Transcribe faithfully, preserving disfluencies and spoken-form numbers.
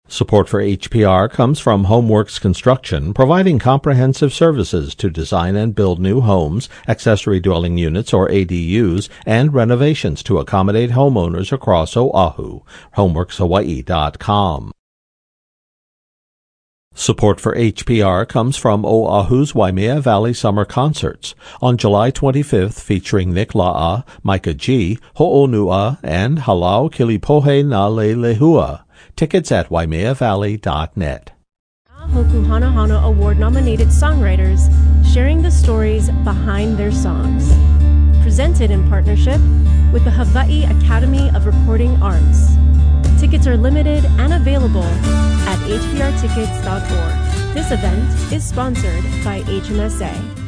Support for H P R comes from Homeworks Construction, providing comprehensive services to design and build new homes, accessory dwelling units or A D Us, and renovations to accommodate homeowners across Oahu. homeworks hawaii dot com. Support for H P R comes from Oahu's Waimea Valley Summer Concerts on July twenty-fifth, featuring Nick La'a, Micah G, Ho'onua, and Halau Kilipohe na Leilehua. Tickets at waimea valley dot net. Hoku Hana Hana Award-nominated songwriters sharing the stories behind their songs. Presented in partnership with the Hawaii Academy of Recording Arts. Tickets are limited and available at h p r tickets dot org. This event is sponsored by H M S A.